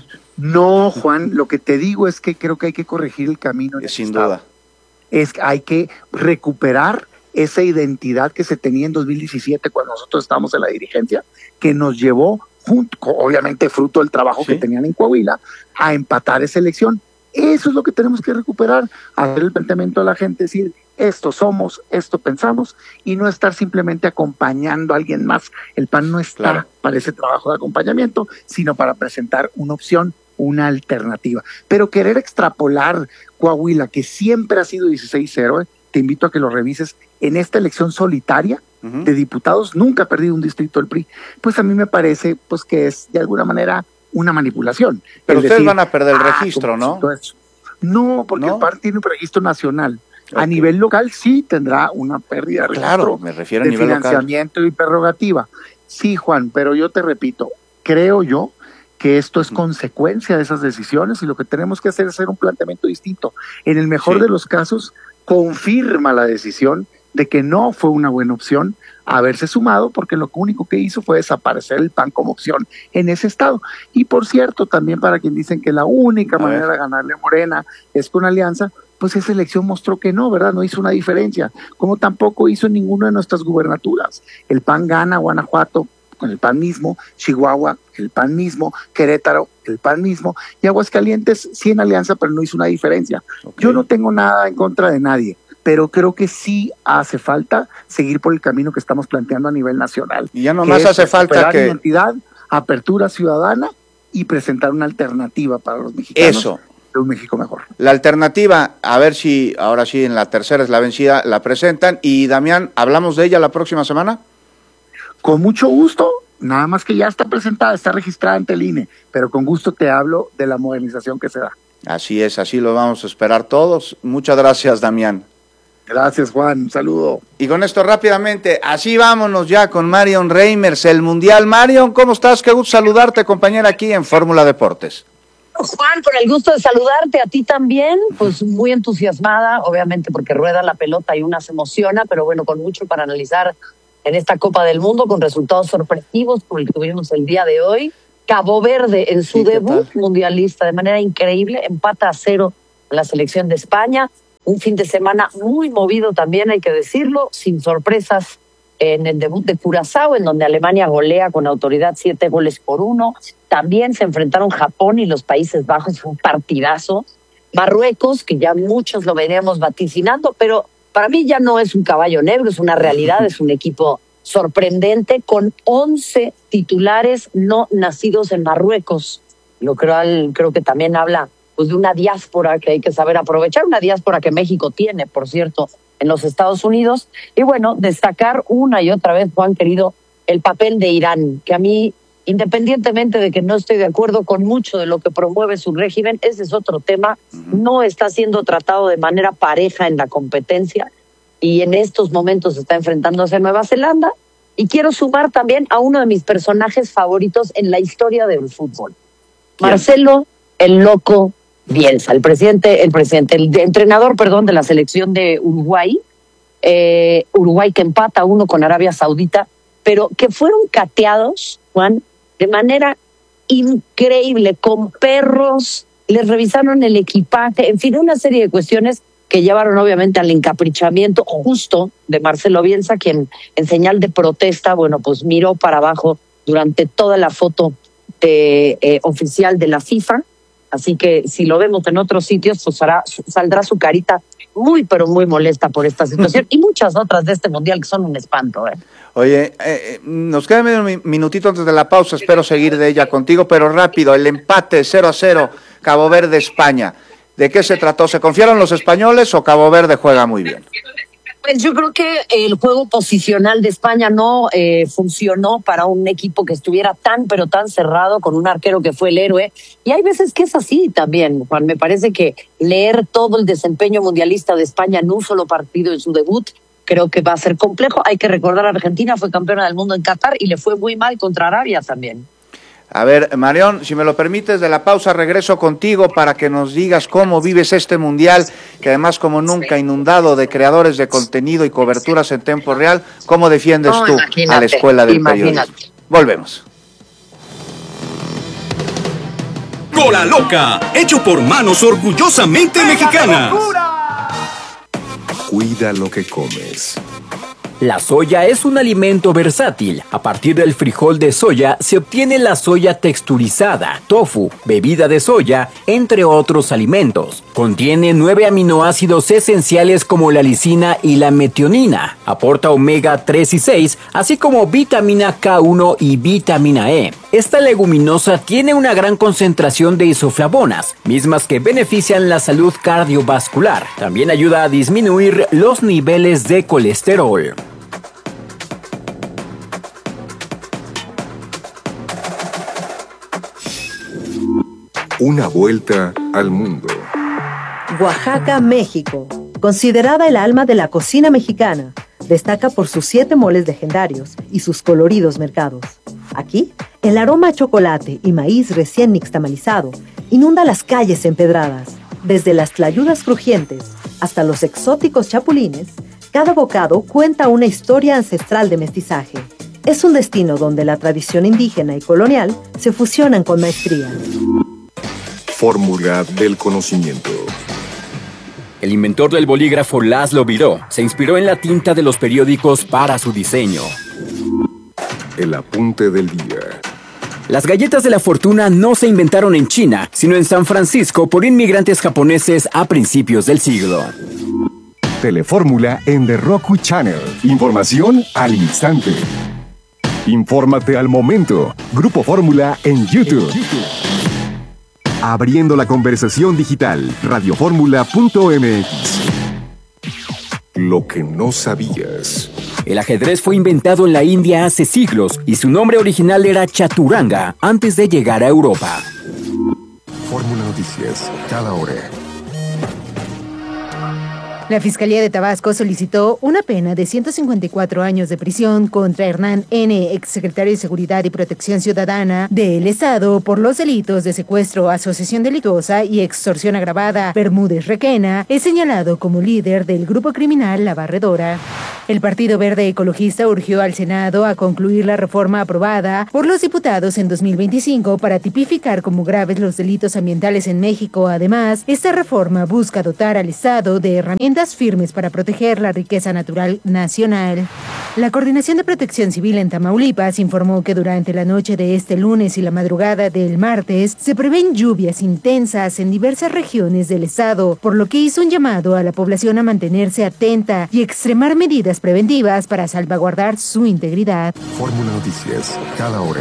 No, Juan, lo que te digo es que creo que hay que corregir el camino. Sin duda. Es que hay que recuperar esa identidad que se tenía en 2017 cuando nosotros estábamos en la dirigencia, que nos llevó, obviamente fruto del trabajo que tenían en Coahuila, a empatar esa elección. Eso es lo que tenemos que recuperar, hacer el planteamiento a la gente, decir, esto somos, esto pensamos, y no estar simplemente acompañando a alguien más. El PAN no está para ese trabajo de acompañamiento, sino para presentar una opción, una alternativa. Pero querer extrapolar Coahuila, que siempre ha sido 16-0, te invito a que lo revises, en esta elección solitaria de diputados, nunca ha perdido un distrito el PRI, pues a mí me parece pues que es de alguna manera una manipulación. Pero ustedes van a perder el registro, ¿no? No, porque el PAN tiene un registro nacional. A nivel local sí tendrá una pérdida de registro. Claro, me refiero a nivel local. Financiamiento y prerrogativa. Sí, Juan, pero yo te repito, creo yo que esto es consecuencia de esas decisiones y lo que tenemos que hacer es hacer un planteamiento distinto. En el mejor de los casos, confirma la decisión de que no fue una buena opción haberse sumado, porque lo único que hizo fue desaparecer el PAN como opción en ese estado. Y por cierto, también para quien dicen que la única manera de ganarle a Morena es con alianza, pues esa elección mostró que no, ¿verdad? No hizo una diferencia, como tampoco hizo en ninguna de nuestras gubernaturas. El PAN gana Guanajuato con el PAN mismo, Chihuahua, el PAN mismo, Querétaro, el PAN mismo, y Aguascalientes sí en alianza, pero no hizo una diferencia. Yo no tengo nada en contra de nadie, pero creo que sí hace falta seguir por el camino que estamos planteando a nivel nacional. Y ya nomás hace falta que... identidad, apertura ciudadana y presentar una alternativa para los mexicanos. Eso. De un México mejor. La alternativa, a ver si ahora sí en la tercera es la vencida, la presentan. Y Damián, ¿hablamos de ella la próxima semana? Con mucho gusto, nada más que ya está presentada, está registrada ante el INE, pero con gusto te hablo de la modernización que se da. Así es, así lo vamos a esperar todos. Muchas gracias, Damián. Gracias, Juan. Un saludo. Y con esto rápidamente, así vámonos ya con Marion Reimers, el Mundial. Marion, ¿cómo estás? Qué gusto saludarte, compañera, aquí en Fórmula Deportes. Juan, con el gusto de saludarte, a ti también, pues muy entusiasmada, obviamente porque rueda la pelota y una se emociona, pero bueno, con mucho para analizar en esta Copa del Mundo, con resultados sorpresivos como el que tuvimos el día de hoy. Cabo Verde en su debut mundialista de manera increíble, empata a 0 en la selección de España. Un fin de semana muy movido también, hay que decirlo, sin sorpresas en el debut de Curazao, en donde Alemania golea con autoridad 7-1. También se enfrentaron Japón y los Países Bajos, fue un partidazo. Marruecos, que ya muchos lo veníamos vaticinando, pero para mí ya no es un caballo negro, es una realidad, es un equipo sorprendente con 11 titulares no nacidos en Marruecos, lo creo que también habla pues de una diáspora que hay que saber aprovechar, una diáspora que México tiene, por cierto, en los Estados Unidos. Y bueno, destacar una y otra vez, Juan querido, el papel de Irán, que a mí, independientemente de que no estoy de acuerdo con mucho de lo que promueve su régimen, ese es otro tema, no está siendo tratado de manera pareja en la competencia y en estos momentos está enfrentándose a Nueva Zelanda. Y quiero sumar también a uno de mis personajes favoritos en la historia del fútbol, Marcelo el Loco Bielsa, el entrenador de la selección de Uruguay, Uruguay que empata 1 con Arabia Saudita, pero que fueron cateados, Juan, de manera increíble, con perros, les revisaron el equipaje, en fin, una serie de cuestiones que llevaron obviamente al encaprichamiento justo de Marcelo Bielsa, quien en señal de protesta, bueno, pues miró para abajo durante toda la foto oficial de la FIFA. Así que si lo vemos en otros sitios, pues saldrá su carita muy, pero muy molesta por esta situación y muchas otras de este mundial que son un espanto. Oye, nos queda medio minutito antes de la pausa, espero seguir de ella contigo, pero rápido, el empate 0-0, Cabo Verde-España. ¿De qué se trató? ¿Se confiaron los españoles o Cabo Verde juega muy bien? Pues yo creo que el juego posicional de España no funcionó para un equipo que estuviera tan, pero tan cerrado, con un arquero que fue el héroe. Y hay veces que es así también, Juan. Me parece que leer todo el desempeño mundialista de España en un solo partido en su debut, creo que va a ser complejo. Hay que recordar, Argentina fue campeona del mundo en Qatar y le fue muy mal contra Arabia también. A ver, Marión, si me lo permites, de la pausa regreso contigo para que nos digas cómo vives este mundial, que además como nunca inundado de creadores de contenido y coberturas en tiempo real, ¿cómo defiendes tú a la escuela del periodismo? Volvemos. Cola Loca, hecho por manos orgullosamente mexicanas. Cuida lo que comes. La soya es un alimento versátil. A partir del frijol de soya se obtiene la soya texturizada, tofu, bebida de soya, entre otros alimentos. Contiene 9 aminoácidos esenciales como la lisina y la metionina. Aporta omega 3 y 6, así como vitamina K1 y vitamina E. Esta leguminosa tiene una gran concentración de isoflavonas, mismas que benefician la salud cardiovascular. También ayuda a disminuir los niveles de colesterol. Una vuelta al mundo. Oaxaca, México. Considerada el alma de la cocina mexicana, destaca por sus 7 moles legendarios y sus coloridos mercados. Aquí, el aroma a chocolate y maíz recién nixtamalizado inunda las calles empedradas. Desde las tlayudas crujientes hasta los exóticos chapulines, cada bocado cuenta una historia ancestral de mestizaje. Es un destino donde la tradición indígena y colonial se fusionan con maestría. Fórmula del conocimiento. El inventor del bolígrafo Laszlo Biró se inspiró en la tinta de los periódicos para su diseño. El apunte del día. Las galletas de la fortuna no se inventaron en China, sino en San Francisco por inmigrantes japoneses a principios del siglo. Telefórmula en The Roku Channel. Información al instante. Infórmate al momento. Grupo Fórmula en YouTube. Abriendo la conversación digital. Radioformula.mx. Lo que no sabías. El ajedrez fue inventado en la India hace siglos y su nombre original era Chaturanga antes de llegar a Europa. Fórmula Noticias, cada hora. La Fiscalía de Tabasco solicitó una pena de 154 años de prisión contra Hernán N., exsecretario de Seguridad y Protección Ciudadana del Estado, por los delitos de secuestro, asociación delictuosa y extorsión agravada. Bermúdez Requena es señalado como líder del grupo criminal La Barredora. El Partido Verde Ecologista urgió al Senado a concluir la reforma aprobada por los diputados en 2025 para tipificar como graves los delitos ambientales en México. Además, esta reforma busca dotar al Estado de herramientas firmes para proteger la riqueza natural nacional. La Coordinación de Protección Civil en Tamaulipas informó que durante la noche de este lunes y la madrugada del martes se prevén lluvias intensas en diversas regiones del estado, por lo que hizo un llamado a la población a mantenerse atenta y extremar medidas preventivas para salvaguardar su integridad. Fórmula Noticias, cada hora.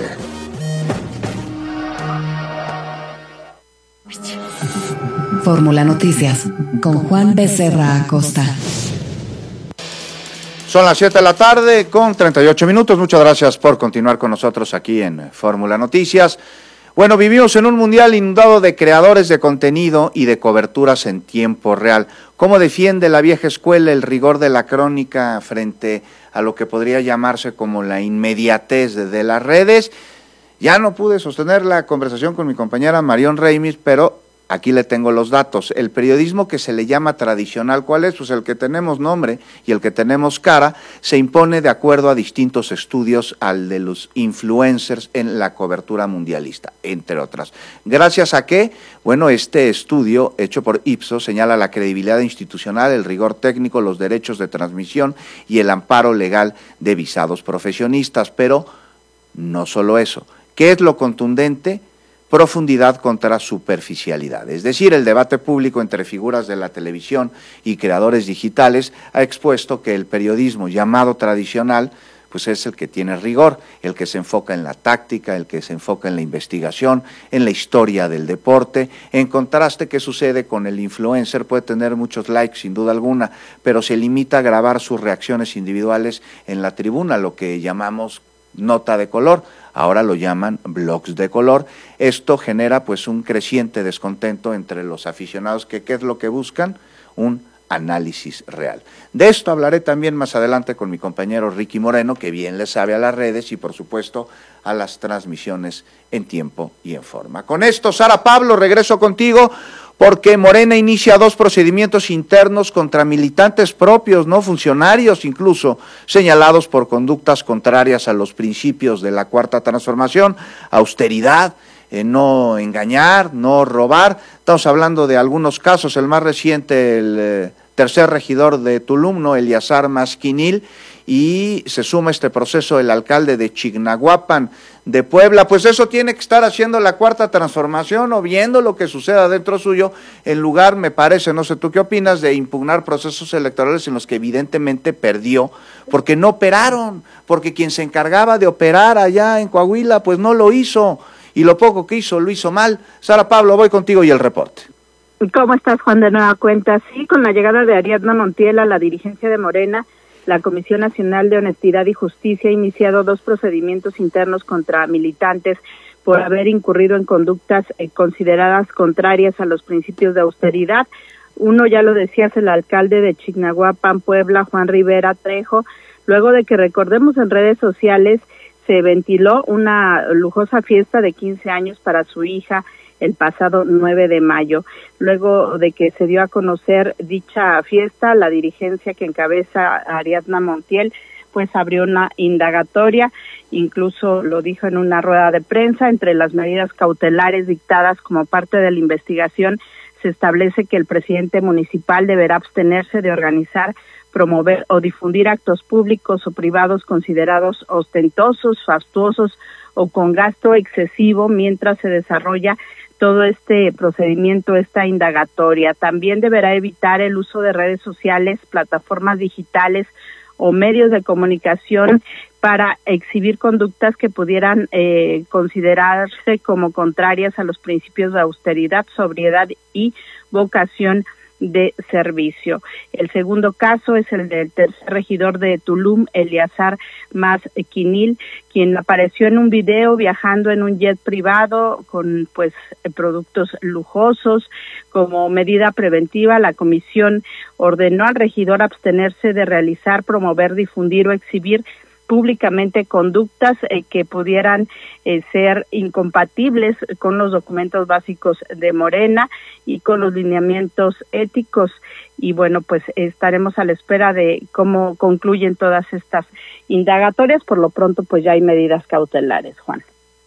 Fórmula Noticias, con Juan Becerra Acosta. Son las 7 de la tarde con 38 minutos. Muchas gracias por continuar con nosotros aquí en Fórmula Noticias. Bueno, vivimos en un mundial inundado de creadores de contenido y de coberturas en tiempo real. ¿Cómo defiende la vieja escuela el rigor de la crónica frente a lo que podría llamarse como la inmediatez de las redes? Ya no pude sostener la conversación con mi compañera Marión Reimis, pero aquí le tengo los datos. El periodismo que se le llama tradicional, ¿cuál es? Pues el que tenemos nombre y el que tenemos cara, se impone de acuerdo a distintos estudios al de los influencers en la cobertura mundialista, entre otras. ¿Gracias a qué? Bueno, este estudio hecho por Ipsos señala la credibilidad institucional, el rigor técnico, los derechos de transmisión y el amparo legal de visados profesionistas, pero no solo eso. ¿Qué es lo contundente? Profundidad contra superficialidad. Es decir, el debate público entre figuras de la televisión y creadores digitales ha expuesto que el periodismo llamado tradicional pues es el que tiene rigor, el que se enfoca en la táctica, el que se enfoca en la investigación, en la historia del deporte. En contraste, ¿qué sucede con el influencer? Puede tener muchos likes, sin duda alguna, pero se limita a grabar sus reacciones individuales en la tribuna, lo que llamamos nota de color. Ahora lo llaman blogs de color. Esto genera pues un creciente descontento entre los aficionados que ¿qué es lo que buscan? Un análisis real. De esto hablaré también más adelante con mi compañero Ricky Moreno, que bien le sabe a las redes y por supuesto a las transmisiones en tiempo y en forma. Con esto, Sara Pablo, regreso contigo porque Morena inicia 2 procedimientos internos contra militantes propios, no funcionarios incluso, señalados por conductas contrarias a los principios de la Cuarta Transformación, austeridad, no engañar, no robar. Estamos hablando de algunos casos, el más reciente, el tercer regidor de Tulum, ¿no?, Eleazar Masquinil, y se suma este proceso el alcalde de Chignahuapan de Puebla. Pues eso tiene que estar haciendo la Cuarta Transformación o viendo lo que suceda dentro suyo, en lugar, me parece, no sé tú qué opinas, de impugnar procesos electorales en los que evidentemente perdió, porque no operaron, porque quien se encargaba de operar allá en Coahuila, pues no lo hizo, y lo poco que hizo, lo hizo mal. Sara Pablo, voy contigo y el reporte. ¿Cómo estás, Juan, de nueva cuenta? Sí, con la llegada de Ariadna Montiel a la dirigencia de Morena, la Comisión Nacional de Honestidad y Justicia ha iniciado 2 procedimientos internos contra militantes por haber incurrido en conductas consideradas contrarias a los principios de austeridad. Uno, ya lo decías, el alcalde de Chignahuapan, Puebla, Juan Rivera Trejo, luego de que, recordemos, en redes sociales se ventiló una lujosa fiesta de 15 años para su hija el pasado 9 de mayo. Luego de que se dio a conocer dicha fiesta, la dirigencia que encabeza Ariadna Montiel pues abrió una indagatoria, incluso lo dijo en una rueda de prensa. Entre las medidas cautelares dictadas como parte de la investigación se establece que el presidente municipal deberá abstenerse de organizar, promover o difundir actos públicos o privados considerados ostentosos, fastuosos o con gasto excesivo mientras se desarrolla todo este procedimiento, esta indagatoria. También deberá evitar el uso de redes sociales, plataformas digitales o medios de comunicación para exhibir conductas que pudieran considerarse como contrarias a los principios de austeridad, sobriedad y vocación de servicio. El segundo caso es el del tercer regidor de Tulum, Eleazar Masquinil, quien apareció en un video viajando en un jet privado con productos lujosos. Como medida preventiva, la comisión ordenó al regidor abstenerse de realizar, promover, difundir o exhibir públicamente conductas que pudieran ser incompatibles con los documentos básicos de Morena y con los lineamientos éticos. Y bueno, pues estaremos a la espera de cómo concluyen todas estas indagatorias. Por lo pronto, pues ya hay medidas cautelares, Juan.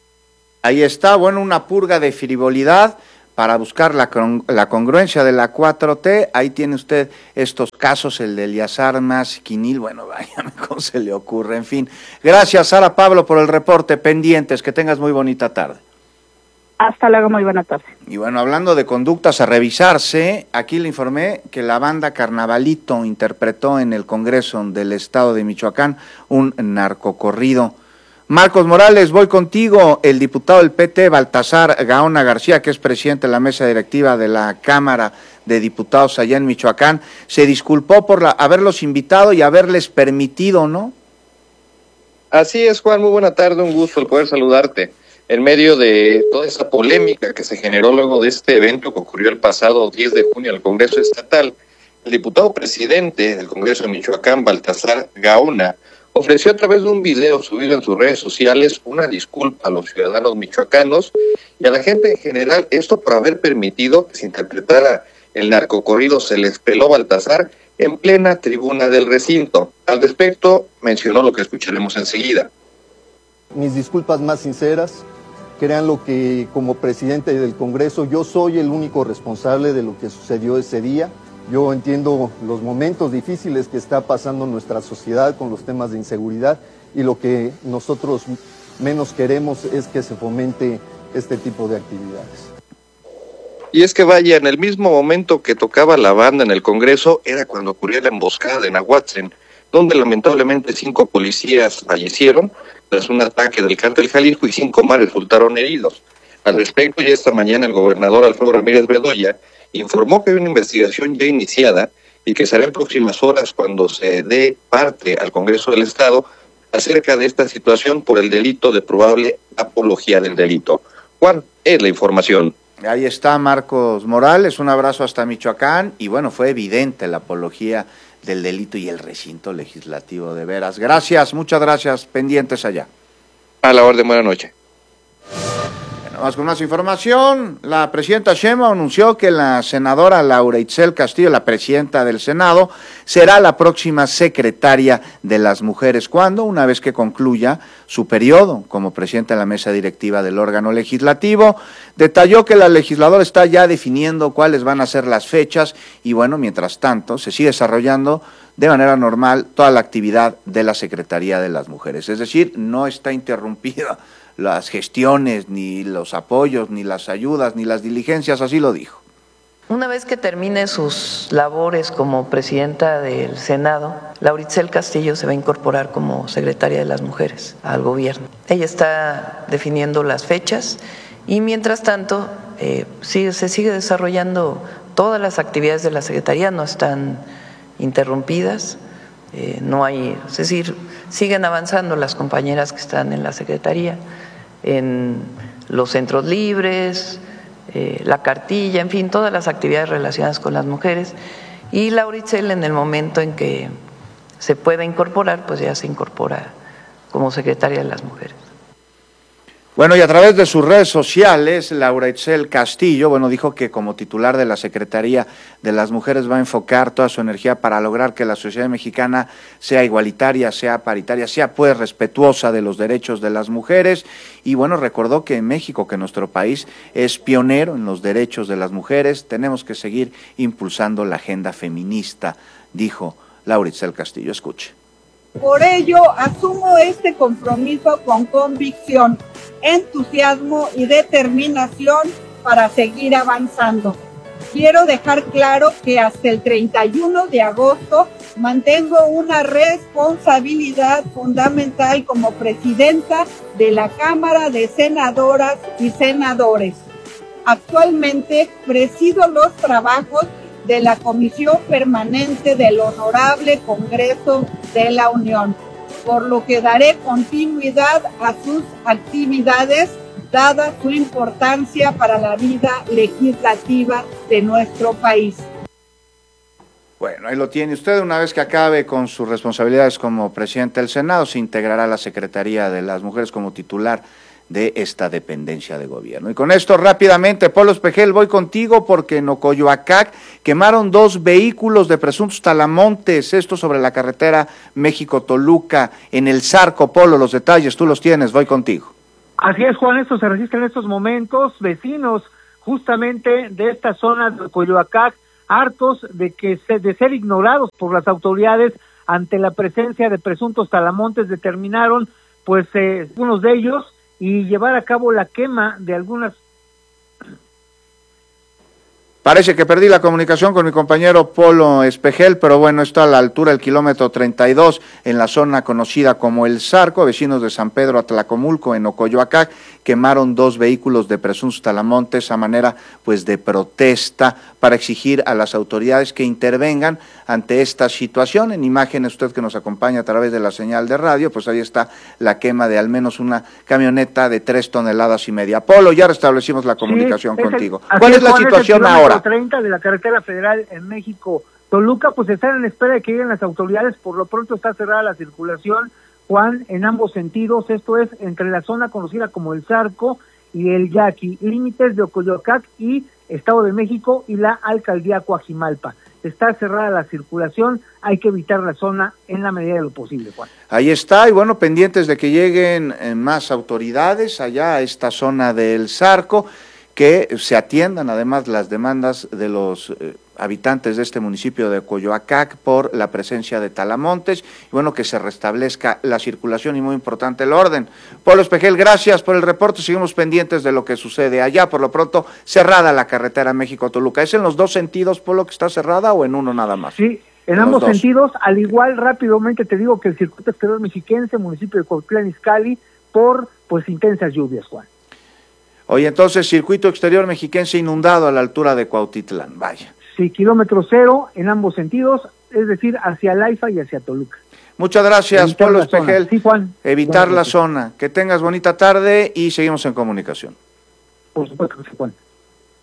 Ahí está, bueno, una purga de frivolidad para buscar la congruencia de la 4T. Ahí tiene usted estos casos, el de Eleazar Masquinil, bueno, vaya, cómo se le ocurre, en fin. Gracias, Sara Pablo, por el reporte, pendientes, que tengas muy bonita tarde. Hasta luego, muy buena tarde. Y bueno, hablando de conductas a revisarse, aquí le informé que la banda Carnavalito interpretó en el Congreso del Estado de Michoacán un narcocorrido. Marcos Morales, voy contigo. El diputado del PT, Baltasar Gaona García, que es presidente de la mesa directiva de la Cámara de Diputados allá en Michoacán, se disculpó por haberlos invitado y haberles permitido, ¿no? Así es, Juan, muy buena tarde, un gusto el poder saludarte. En medio de toda esa polémica que se generó luego de este evento que ocurrió el pasado 10 de junio al Congreso Estatal, el diputado presidente del Congreso de Michoacán, Baltasar Gaona, ofreció a través de un video subido en sus redes sociales una disculpa a los ciudadanos michoacanos y a la gente en general, esto por haber permitido que se interpretara el narcocorrido Se les peló Baltasar en plena tribuna del recinto. Al respecto, mencionó lo que escucharemos enseguida. Mis disculpas más sinceras, créanlo que como presidente del Congreso yo soy el único responsable de lo que sucedió ese día. Yo entiendo los momentos difíciles que está pasando nuestra sociedad con los temas de inseguridad y lo que nosotros menos queremos es que se fomente este tipo de actividades. Y es que vaya, en el mismo momento que tocaba la banda en el Congreso era cuando ocurrió la emboscada en Ahuatzen, donde lamentablemente 5 policías fallecieron tras un ataque del Cártel Jalisco y 5 más resultaron heridos. Al respecto, ya esta mañana el gobernador Alfredo Ramírez Bedoya informó que hay una investigación ya iniciada y que será en próximas horas cuando se dé parte al Congreso del Estado acerca de esta situación por el delito de probable apología del delito. Juan, es la información. Ahí está Marcos Morales, un abrazo hasta Michoacán, y bueno, fue evidente la apología del delito y el recinto legislativo, de veras. Gracias, muchas gracias, pendientes allá. A la orden, buena noche. Vamos con más información. La presidenta Sheinbaum anunció que la senadora Laura Itzel Castillo, la presidenta del Senado, será la próxima secretaria de las mujeres. ¿Cuándo? Una vez que concluya su periodo como presidenta de la mesa directiva del órgano legislativo. Detalló que la legisladora está ya definiendo cuáles van a ser las fechas y bueno, mientras tanto, se sigue desarrollando de manera normal toda la actividad de la Secretaría de las Mujeres. Es decir, no está interrumpida las gestiones, ni los apoyos, ni las ayudas, ni las diligencias, así lo dijo. Una vez que termine sus labores como presidenta del Senado, Laura Itzel Castillo se va a incorporar como secretaria de las Mujeres al gobierno. Ella está definiendo las fechas y mientras tanto se sigue desarrollando todas las actividades de la Secretaría, no están interrumpidas, no hay, es decir, siguen avanzando las compañeras que están en la Secretaría, en los centros libres, la cartilla, en fin, todas las actividades relacionadas con las mujeres. Y Laura Itzel, en el momento en que se pueda incorporar, pues ya se incorpora como secretaria de las mujeres. Bueno, y a través de sus redes sociales, Laura Itzel Castillo, dijo que como titular de la Secretaría de las Mujeres va a enfocar toda su energía para lograr que la sociedad mexicana sea igualitaria, sea paritaria, sea pues respetuosa de los derechos de las mujeres. Y bueno, recordó que en México, que nuestro país es pionero en los derechos de las mujeres, tenemos que seguir impulsando la agenda feminista, dijo Laura Itzel Castillo. Escuche. Por ello, asumo este compromiso con convicción, entusiasmo y determinación para seguir avanzando. Quiero dejar claro que hasta el 31 de agosto mantengo una responsabilidad fundamental como presidenta de la Cámara de Senadoras y Senadores. Actualmente presido los trabajos de la Comisión Permanente del Honorable Congreso de la Unión, por lo que daré continuidad a sus actividades, dada su importancia para la vida legislativa de nuestro país. Bueno, ahí lo tiene usted. Una vez que acabe con sus responsabilidades como presidente del Senado, se integrará a la Secretaría de las Mujeres como titular de esta dependencia de gobierno. Y con esto rápidamente, Polo Espejel, voy contigo porque en Ocoyoacac quemaron 2 vehículos de presuntos talamontes, esto sobre la carretera México-Toluca, en el Zarco. Polo, los detalles, tú los tienes, voy contigo. Así es, Juan, esto se registra en estos momentos, vecinos justamente de esta zona de Ocoyoacac, hartos de ser ignorados por las autoridades ante la presencia de presuntos talamontes, determinaron unos de ellos y llevar a cabo la quema de algunas. Parece que perdí la comunicación con mi compañero Polo Espejel, pero bueno, está a la altura del kilómetro 32, en la zona conocida como El Zarco. Vecinos de San Pedro Atlacomulco, en Ocoyoacac, quemaron 2 vehículos de presuntos talamontes a manera de protesta para exigir a las autoridades que intervengan ante esta situación. En imágenes, usted que nos acompaña a través de la señal de radio, pues ahí está la quema de al menos una camioneta de 3,5 toneladas. Polo, ya restablecimos la comunicación contigo. ¿Cuál es la situación ahora? 30 de la carretera federal en México, Toluca, están en espera de que lleguen las autoridades. Por lo pronto está cerrada la circulación, Juan, en ambos sentidos, esto es entre la zona conocida como El Zarco y el Yaqui, límites de Ocoyoacac y Estado de México y la Alcaldía Coajimalpa. Está cerrada la circulación, hay que evitar la zona en la medida de lo posible, Juan. Ahí está, y bueno, pendientes de que lleguen más autoridades allá a esta zona del Zarco, que se atiendan además las demandas de los habitantes de este municipio de Coyoacac por la presencia de talamontes, y bueno, que se restablezca la circulación y muy importante el orden. Polo Espejel, gracias por el reporte, seguimos pendientes de lo que sucede allá. Por lo pronto, cerrada la carretera México-Toluca. ¿Es en los 2 sentidos, Polo, que está cerrada, o en uno nada más? Sí, en ambos sentidos, al igual rápidamente te digo que el circuito exterior mexiquense, municipio de Cuautitlán Izcalli, por intensas lluvias, Juan. Oye, entonces, circuito exterior mexiquense inundado a la altura de Cuautitlán, vaya. Sí, kilómetro 0 en ambos sentidos, es decir, hacia Laifa y hacia Toluca. Muchas gracias, Polo Espejel. Sí, Juan. Evitar la zona. Que tengas bonita tarde y seguimos en comunicación. Por supuesto, sí, Juan.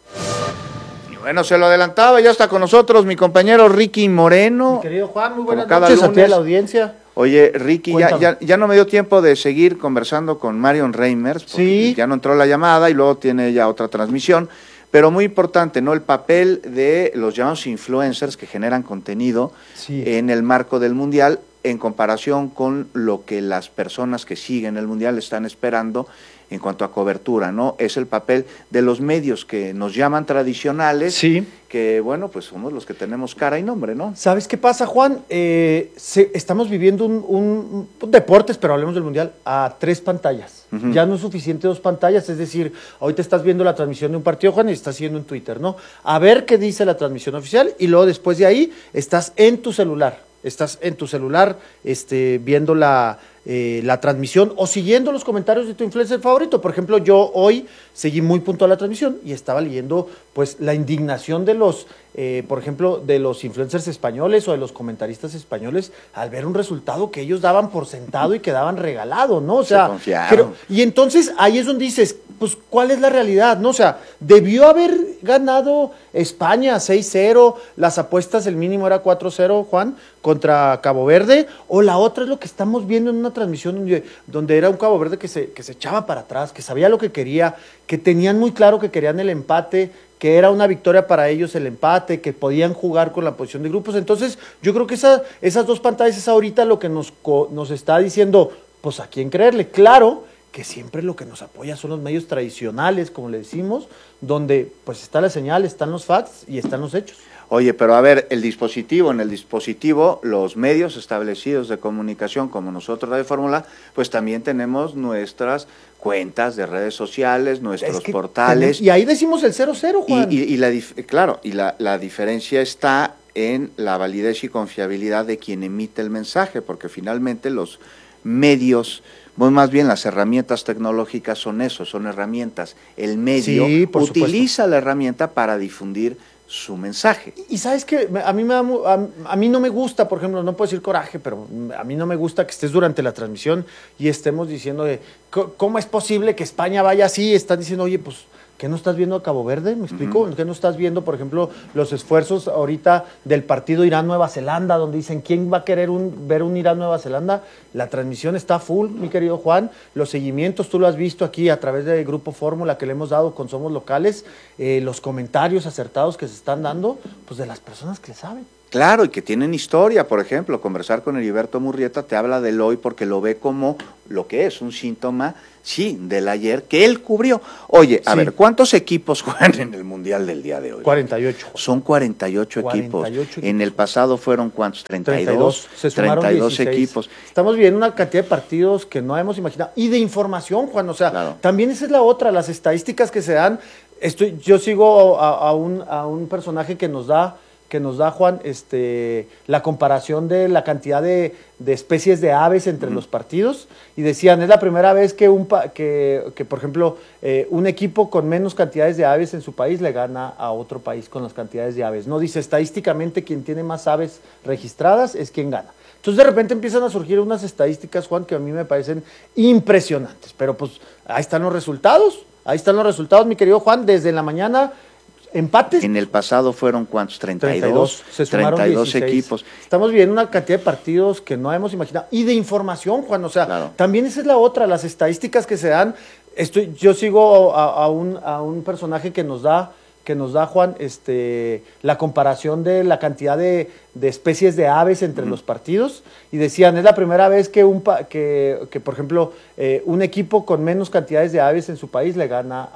Bueno, se lo adelantaba, ya está con nosotros mi compañero Ricky Moreno. Mi querido Juan, muy buenas cada noches lunes. a ti a la audiencia. Oye, Ricky, ya no me dio tiempo de seguir conversando con Marion Reimers, porque ya no entró la llamada y luego tiene ya otra transmisión, pero muy importante, ¿no? El papel de los llamados influencers que generan contenido en el marco del Mundial en comparación con lo que las personas que siguen el Mundial están esperando en cuanto a cobertura, ¿no? Es el papel de los medios que nos llaman tradicionales, que, bueno, pues somos los que tenemos cara y nombre, ¿no? ¿Sabes qué pasa, Juan? Estamos viviendo un deportes, pero hablemos del Mundial, a 3 pantallas. Ya no es suficiente 2 pantallas, es decir, ahorita estás viendo la transmisión de un partido, Juan, y estás siguiendo en Twitter, ¿no? A ver qué dice la transmisión oficial, y luego después de ahí estás en tu celular. Viendo la transmisión o siguiendo los comentarios de tu influencer favorito. Por ejemplo, yo hoy seguí muy puntual la transmisión y estaba leyendo pues la indignación de los, por ejemplo, de los influencers españoles o de los comentaristas españoles al ver un resultado que ellos daban por sentado y que daban regalado, ¿no? O sea, y entonces ahí es donde dices, pues, ¿cuál es la realidad, no? O sea, debió haber ganado España 6-0, las apuestas, el mínimo era 4-0, Juan, contra Cabo Verde, o la otra es lo que estamos viendo en una transmisión donde era un Cabo Verde que se echaba para atrás, que sabía lo que quería, que tenían muy claro que querían el empate, que era una victoria para ellos el empate, que podían jugar con la posición de grupos. Entonces, yo creo que esas 2 pantallas es ahorita lo que nos está diciendo, pues, a quién creerle. Claro que siempre lo que nos apoya son los medios tradicionales, como le decimos, donde pues está la señal, están los facts y están los hechos. Oye, pero a ver, en el dispositivo, los medios establecidos de comunicación, como nosotros Radio Fórmula, pues también tenemos nuestras cuentas de redes sociales, nuestros portales. Y ahí decimos el 0-0, Juan. La diferencia está en la validez y confiabilidad de quien emite el mensaje, porque finalmente los medios, más bien las herramientas tecnológicas son eso, son herramientas. El medio utiliza la herramienta para difundir su mensaje. Y sabes que a mí no me gusta, por ejemplo, no puedo decir coraje, pero a mí no me gusta que estés durante la transmisión y estemos diciendo ¿cómo es posible que España vaya así? Están diciendo, oye, pues, ¿qué no estás viendo a Cabo Verde? ¿Me explico? ¿Qué no estás viendo, por ejemplo, los esfuerzos ahorita del partido Irán-Nueva Zelanda, donde dicen, ¿quién va a querer ver un Irán-Nueva Zelanda? La transmisión está full, mi querido Juan. Los seguimientos, tú lo has visto aquí a través del Grupo Fórmula que le hemos dado con Somos Locales, los comentarios acertados que se están dando, pues, de las personas que le saben. Claro, y que tienen historia, por ejemplo, conversar con Heriberto Murrieta te habla del hoy porque lo ve como lo que es un síntoma, del ayer que él cubrió. Oye, a ver, ¿cuántos equipos juegan en el Mundial del día de hoy? 48. Son 48 equipos. En el pasado fueron, ¿cuántos? 32. Se sumaron 32 equipos. Estamos viviendo una cantidad de partidos que no hemos imaginado. Y de información, Juan, o sea, también esa es la otra, las estadísticas que se dan. Yo sigo a un personaje que nos da, Juan, la comparación de la cantidad de especies de aves entre los partidos, y decían, es la primera vez que por ejemplo, un equipo con menos cantidades de aves en su país le gana a otro país con las cantidades de aves. No dice, estadísticamente quien tiene más aves registradas es quien gana. Entonces de repente empiezan a surgir unas estadísticas, Juan, que a mí me parecen impresionantes, pero pues ahí están los resultados, mi querido Juan, desde la mañana. Empates. En el pasado fueron, ¿cuántos? 32. Se sumaron 32 equipos. Estamos viviendo una cantidad de partidos que no hemos imaginado. Y de información, Juan, o sea, también esa es la otra, las estadísticas que se dan. Yo sigo a un personaje que nos da, Juan, la comparación de la cantidad de especies de aves entre los partidos, y decían, es la primera vez que por ejemplo, un equipo con menos cantidades de aves en su país le gana